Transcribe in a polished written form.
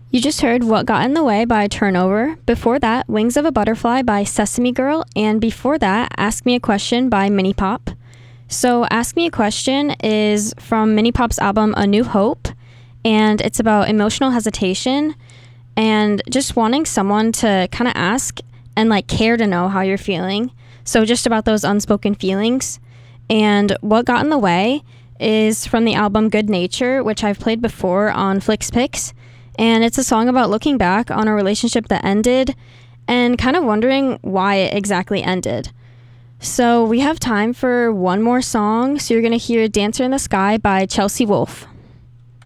You just heard What Got in the Way by Turnover. Before that, Wings of a Butterfly by Sesame Girl. And before that, Ask Me a Question by Mini Pop. So Ask Me a Question is from Mini Pop's album A New Hope. And it's about emotional hesitation and just wanting someone to kind of ask and like care to know how you're feeling. So just about those unspoken feelings. And What Got in the Way is from the album Good Nature, which I've played before on Flix Pix. And it's a song about looking back on a relationship that ended and kind of wondering why it exactly ended. So we have time for one more song. So you're going to hear Dancer in the Sky by Chelsea Wolfe.